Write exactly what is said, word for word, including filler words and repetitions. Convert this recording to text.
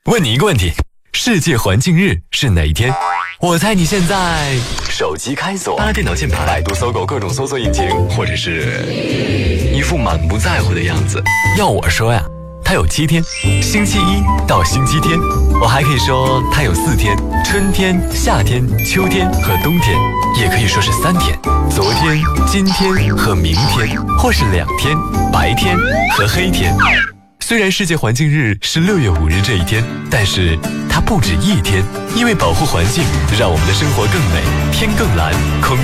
问你一个问题，世界环境日是哪一天？我猜你现在手机开锁，拉电脑键盘，百度、搜狗各种搜索引擎，或者是一副满不在乎的样子。要我说呀，它有七天，星期一到星期天。我还可以说它有四天，春天、夏天、秋天和冬天，也可以说是三天，昨天、今天和明天，或是两天，白天和黑天。虽然世界环境日是六月五日这一天，但是它不止一天，因为保护环境，让我们的生活更美，天更蓝，空